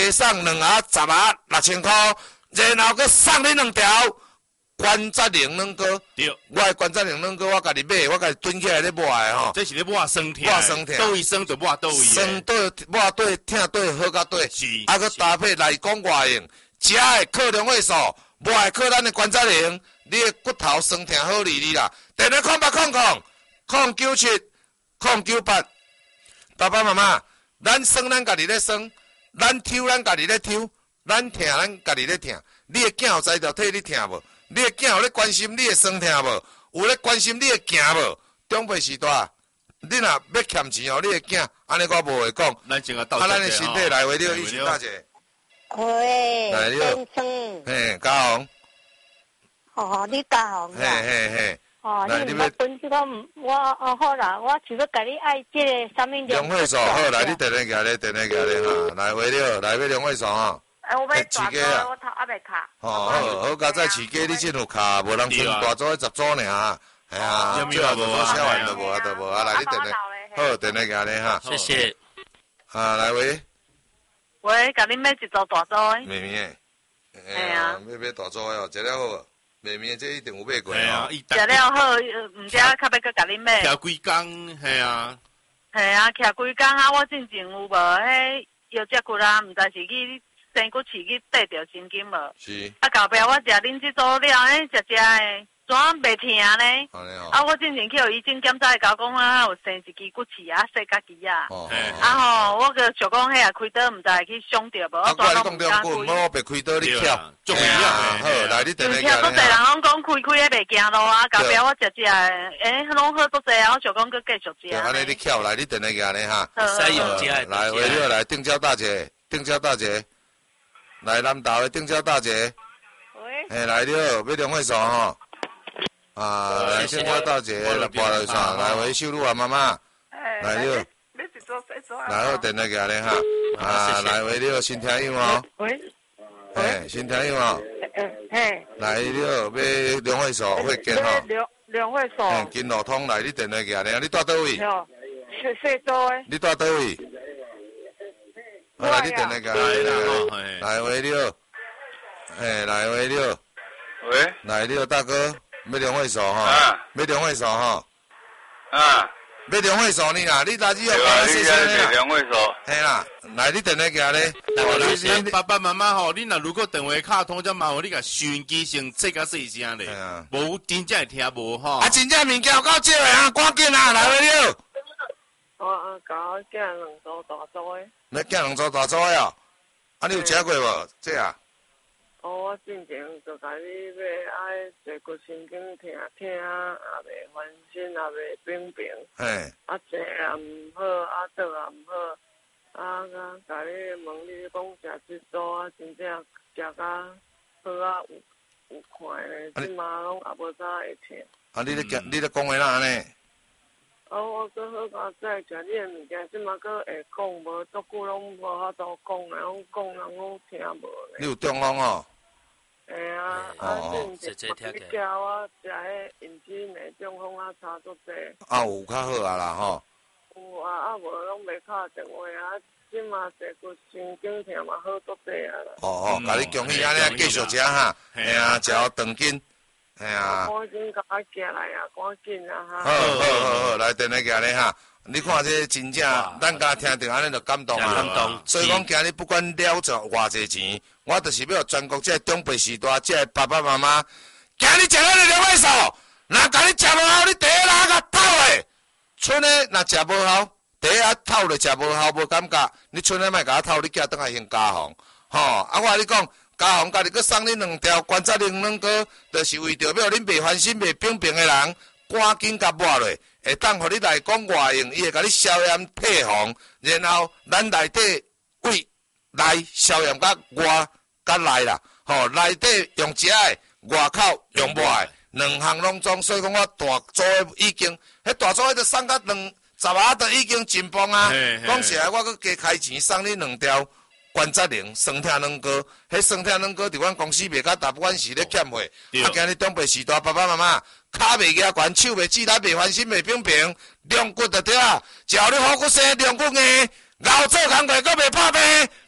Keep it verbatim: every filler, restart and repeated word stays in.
加送两盒十盒六千块，然后佮送你两条关节灵软膏。 对， 我的关节灵软膏我家己买，我家己蹲起来咧抹的吼。 这是咧抹酸痛， 抹酸痛， 倒位酸就抹倒位。 酸对抹对痛对好甲对， 是， 啊佮搭配来讲外用，食的靠两位数，抹的靠咱的关节灵，你的骨头酸痛好利利啦。电话空八空空空九七空九八，爸爸妈妈，咱酸咱家己咧酸，咱抽咱家己咧抽，咱疼咱家己咧疼。你的囝有才调替你疼无？你的囝有咧关心你的酸痛无？有咧关心你的行无？长辈时代，你若要欠钱哦，你的囝安尼我无会讲。 咱先啊， 啊，咱的身体来回了，玉琴大姐。 喂， 来了先生。 嘿，嘉宏。 哦，你嘉宏嘿嘿嘿。 哦，你毋捌分即个，我哦好啦，我想要甲你爱即个啥物两位数，好来，你电话举咧，电话举咧哈，来回了，来要两位数哈。 哎，我要大组的，我头还袂卡。 哦，好，好，加在市价你真有卡，无人分大组的十组尔。系啊，最后就无消完就无啊，就无啊，来你电话，好，电话举咧哈。 谢谢。 啊，来喂。 喂，甲你买一组大组的。 妹妹。 系啊。 要买大组的哦，食了好无？妹妹这一定有买过哦。 食了好，毋知较要搁甲你买。 徛几工，系啊。 系啊，徛几工啊！我之前有无？迄腰脊骨啊，毋知是去。生骨刺去缀着神经无？ 是。 啊，后壁我食恁即组了，诶，食食诶，怎袂疼呢？ 哦、 啊，我之前去互医生检查，伊甲我讲啊，有生一支骨刺啊，细甲支啊。 哦。 啊吼，我个想讲，迄啊开刀，毋知会去伤着无？ 啊，我你讲中骨，莫别开刀你跳。 重要啊，好，来你电话讲。做侪人拢讲开开迄袂惊路啊，后壁我食食诶，拢好做侪啊，我想讲佮继续食。 安尼你跳来，你电话举咧哈。 使用食的。 来，为了来定焦大姐，定焦大姐。来南投的定焦大姐， 喂， 哎来了，要两位数吼，啊，来定焦大姐来拨来上，来维修路啊妈妈，来了，来好电话给你哈，啊，来维了新听友哦， 喂， 哎，新听友哦， 嘿， 来了要两位数会见吼， 两两位数， 嗯，金路通来你电话给你，你住倒位？ 是细组的。 你住倒位？啊，来你电话给你，来维了。哎，来喂了， 喂， 来了，大哥，要两位数哈， 啊， 要两位数哈， 啊， 要两位数你啦，你打字要讲谢谢啦，两位数， 嘿啦，来你电话给咧， 你爸爸妈妈吼，你若如果电话卡通，则麻烦你甲收音机先切较细声咧，无真正会听无吼。 啊，真正物件有够少的啊，赶紧啊，来喂了。 我啊，搞寄两组大组的。 要寄两组大组的哦，啊，你有食过无？这啊？ 哦，我之前就甲你买爱坐骨神经疼疼，也袂翻身，也袂冰冰。 嘿。 啊，坐也毋好，啊倒也毋好，啊，甲你问你讲食即组啊，真正食甲好啊，有有看诶，即马拢也无啥会疼。 啊，你咧讲，你咧讲话哪安尼？ 哦，我搁好甲再食你诶物件，即马搁会讲无，足久拢无法度讲诶，拢讲人拢听无咧。 你有中风哦？ 系啊，啊，即阵你叫我食迄引起内中风啊，差足济。 啊，有较好啊啦吼。 有啊，啊无拢袂敲电话啊，即马坐骨神经疼嘛好足济啊啦。 哦哦，甲你恭喜安尼继续食哈，嘿啊，食好长筋，嘿啊。 赶紧甲我寄来啊，赶紧啊哈。 好好好好，来电话寄咧哈。你看这真正，咱家听到安尼就感动啊！ 感动。 所以讲，今日不管了着偌济钱，我就是要全国这长辈时代，这爸爸妈妈，今日食咱的两位数，若甲你食无好，你第一拉甲透的，剩的若食无好，第一啊透的食无好无感觉，你剩的莫甲我透，你寄倒来先加红，吼！啊，我甲你讲，加红家己佮送你两条关节灵软膏，就是为着要恁袂烦心、袂冰冰的人，赶紧甲抹落。会当互你来讲外用，伊会甲你消炎配方，然后咱内底胃内消炎甲外甲内啦，吼内底用食的，外口用抹的，两项拢总，所以讲我大组的已经，迄大组迄个送甲两十啊，都已经真棒啊！讲实在，我搁加开钱送你两条关节灵酸痛软膏，迄酸痛软膏伫阮公司卖甲大部分是咧欠货，啊，今日长辈时代爸爸妈妈。骹袂压悬，手袂指力，袂翻身，袂冰冰，两骨就对啊！只要你好骨生，两骨硬，熬做工课，阁袂破病。